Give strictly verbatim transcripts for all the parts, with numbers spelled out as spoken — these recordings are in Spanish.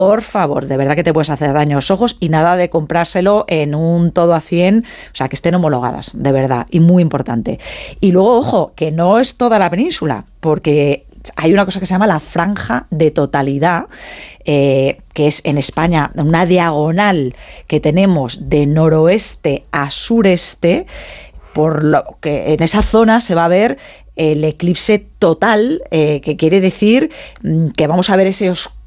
por favor, de verdad que te puedes hacer daño a los ojos y nada de comprárselo en un todo a cien, o sea, que estén homologadas, de verdad, y muy importante. Y luego, ojo, que no es toda la península, porque hay una cosa que se llama la franja de totalidad, eh, que es en España una diagonal que tenemos de noroeste a sureste, por lo que en esa zona se va a ver el eclipse total, eh, que quiere decir que vamos a ver ese oscuro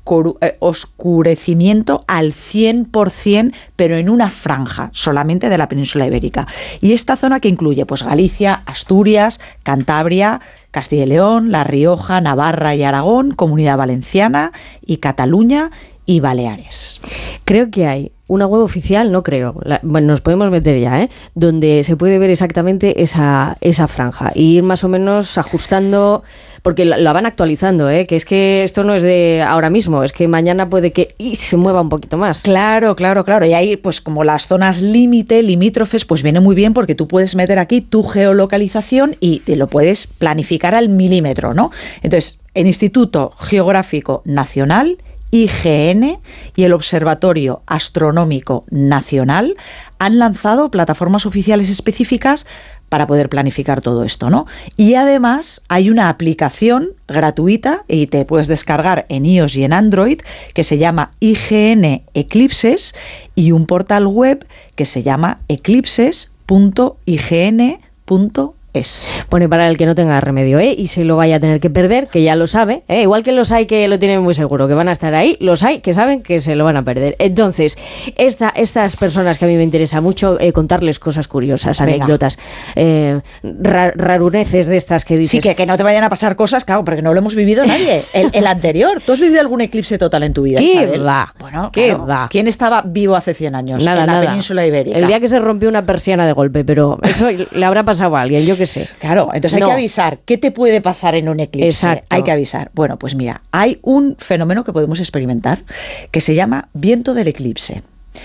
oscurecimiento al cien por ciento, pero en una franja solamente de la península ibérica. Y esta zona que incluye pues Galicia, Asturias, Cantabria, Castilla y León, La Rioja, Navarra y Aragón, Comunidad Valenciana y Cataluña y Baleares. Creo que hay una web oficial, no creo, la, bueno, nos podemos meter ya, ¿eh? Donde se puede ver exactamente esa, esa franja y ir más o menos ajustando, porque la, la van actualizando, ¿eh? Que es que esto no es de ahora mismo, es que mañana puede que y se mueva un poquito más. Claro, claro, claro. Y ahí, pues como las zonas límite, limítrofes, pues viene muy bien porque tú puedes meter aquí tu geolocalización y te lo puedes planificar al milímetro, ¿no? Entonces, el Instituto Geográfico Nacional, I G N, y el Observatorio Astronómico Nacional han lanzado plataformas oficiales específicas para poder planificar todo esto, ¿no? Y además hay una aplicación gratuita y te puedes descargar en iOS y en Android que se llama I G N Eclipses y un portal web que se llama eclipses punto i g n punto es. Pone para el que no tenga remedio, ¿eh? Y se lo vaya a tener que perder, que ya lo sabe, ¿eh? Igual que los hay que lo tienen muy seguro, que van a estar ahí, los hay que saben que se lo van a perder. Entonces, esta, estas personas que a mí me interesa mucho eh, contarles cosas curiosas, Venga. anécdotas, eh, ra- raruneces de estas que dices. Sí, que, que no te vayan a pasar cosas, claro, porque no lo hemos vivido nadie. El, el anterior. ¿Tú has vivido algún eclipse total en tu vida, ¿Qué Isabel? va? Bueno, ¿Qué claro. va? ¿Quién estaba vivo hace cien años Nada, en la nada. península ibérica? El día que se rompió una persiana de golpe, pero eso le habrá pasado a alguien, yo qué sé. Claro, entonces hay No. que avisar. ¿Qué te puede pasar en un eclipse? Exacto. Hay que avisar. Bueno, pues mira, hay un fenómeno que podemos experimentar que se llama viento del eclipse.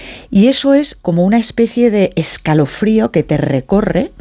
Y eso es como una especie de escalofrío que te recorre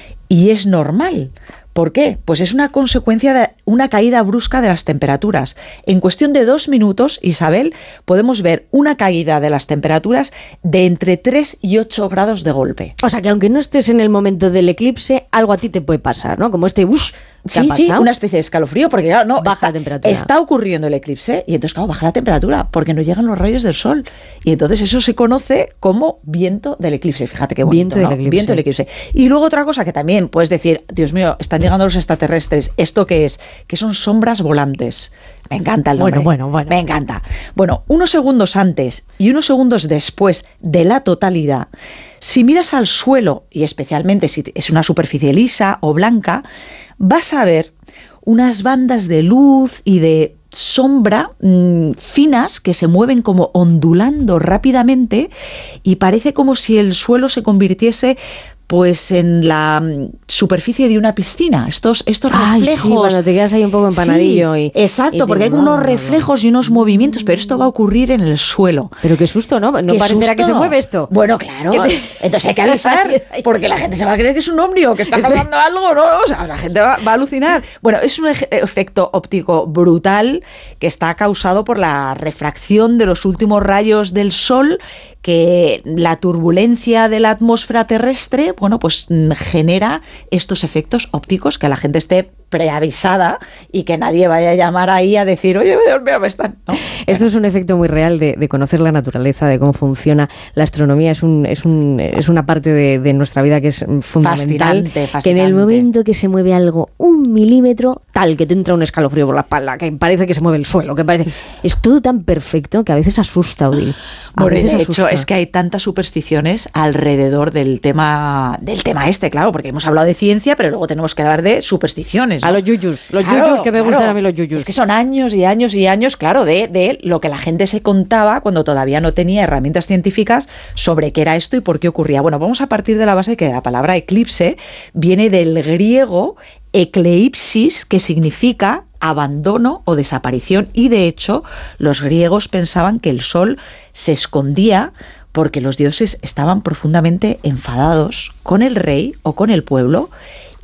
y es normal. ¿Por qué? Pues es una consecuencia de una caída brusca de las temperaturas. En cuestión de dos minutos, Isabel, podemos ver una caída de las temperaturas de entre tres y ocho grados de golpe. O sea, que aunque no estés en el momento del eclipse, algo a ti te puede pasar, ¿no? Como este ush, ¿te ha Sí, sí, pasado? una especie de escalofrío, porque claro, no, Baja está, la temperatura. está ocurriendo el eclipse y entonces, claro, baja la temperatura porque no llegan los rayos del sol. Y entonces eso se conoce como viento del eclipse. Fíjate qué bonito, Viento del ¿no? eclipse. Viento del eclipse. Y luego otra cosa que también puedes decir, Dios mío, están llegando los extraterrestres. ¿Esto qué es? Que son sombras volantes. Me encanta el nombre. Bueno, bueno, bueno. Me encanta. Bueno, unos segundos antes y unos segundos después de la totalidad, si miras al suelo, y especialmente si es una superficie lisa o blanca, vas a ver unas bandas de luz y de sombra mmm, finas que se mueven como ondulando rápidamente y parece como si el suelo se convirtiese pues en la mm, superficie de una piscina, estos, estos Ay, reflejos. sí, cuando te quedas ahí un poco empanadillo. Sí, y, exacto, y porque hay digo, unos no, no, no. reflejos y unos movimientos, pero esto va a ocurrir en el suelo. Pero qué susto, ¿no? No ¡Qué parecerá susto! que se mueve esto. Bueno, claro. ¿Qué te- Entonces hay que avisar, porque la gente se va a creer que es un ovni o que está Estoy- pasando algo, ¿no? O sea, la gente va, va a alucinar. Bueno, es un eje- efecto óptico brutal que está causado por la refracción de los últimos rayos del sol, que la turbulencia de la atmósfera terrestre, bueno, pues mm, genera estos efectos ópticos, que la gente esté preavisada y que nadie vaya a llamar ahí a decir, oye, Dios mío, me están... ¿no? Esto es un efecto muy real de, de conocer la naturaleza, de cómo funciona la astronomía. Es un, es un, es una parte de, de nuestra vida que es fundamental. Fascinante, fascinante. Que en el momento que se mueve algo un milímetro, tal, que te entra un escalofrío por la espalda, que parece que se mueve el suelo, que parece... Es todo tan perfecto que a veces asusta, Odil. A Bueno, veces de hecho, asusta. es que hay tantas supersticiones alrededor del tema del tema este, claro, porque hemos hablado de ciencia, pero luego tenemos que hablar de supersticiones, ¿no? A los yuyus, los Claro, yuyus, que me claro. gustan a mí los yuyus. Es que son años y años y años, claro, de, de lo que la gente se contaba cuando todavía no tenía herramientas científicas sobre qué era esto y por qué ocurría. Bueno, vamos a partir de la base de que la palabra eclipse viene del griego ecleipsis, que significa abandono o desaparición, y de hecho los griegos pensaban que el sol se escondía porque los dioses estaban profundamente enfadados con el rey o con el pueblo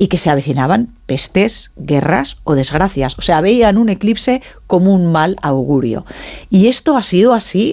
y que se avecinaban pestes, guerras o desgracias. O sea, veían un eclipse como un mal augurio. Y esto ha sido así